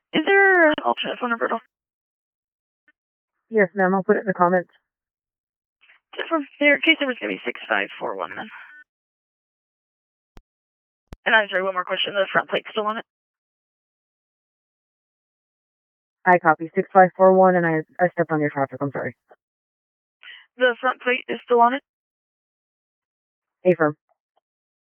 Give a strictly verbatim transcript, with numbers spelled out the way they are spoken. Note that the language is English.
Is there an alternate phone number at all? Yes, ma'am. I'll put it in the comments. Their case number is going to be six five four one then. And I'm sorry, one more question. The front plate's still on it? I copy. six five four one, and I, I stepped on your traffic. I'm sorry. The front plate is still on it? Affirm.